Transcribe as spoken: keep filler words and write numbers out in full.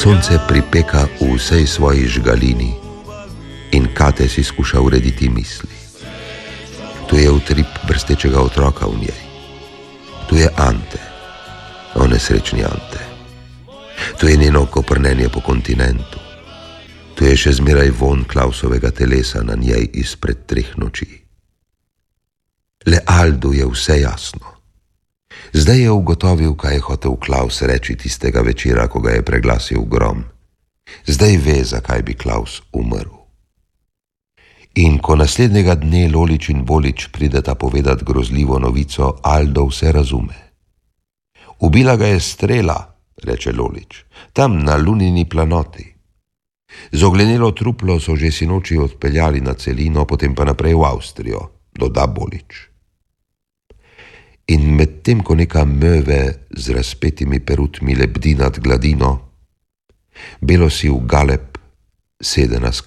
Sonce pripeka v vsej svoji žgalini in Kate si skuša urediti misli. Tu je utrip brstečega otroka v njej. Tu je Ante, o nesrečni Ante. Tu je njeno koprnenje po kontinentu. Tu je še zmeraj von Klausovega telesa na njej izpred treh noči. Le Aldu je vse jasno. Zdaj je ugotovil, kaj je hotel Klaus reči tistega večera, ko ga je preglasil grom. Zdaj ve, zakaj bi Klaus umrl. In ko naslednjega dne Lolič in Bolič prideta povedat grozljivo novico, Aldo vse razume. Ubila ga je strela, reče Lolič, tam na Lunini planoti. Z oglenelo truplo so že sinoči odpeljali na celino, potem pa naprej v Avstrijo, doda Bolič. In medtem, ko neka möve z razpetimi perutmi lebdi nad gladino, Belosiv Galeb sede na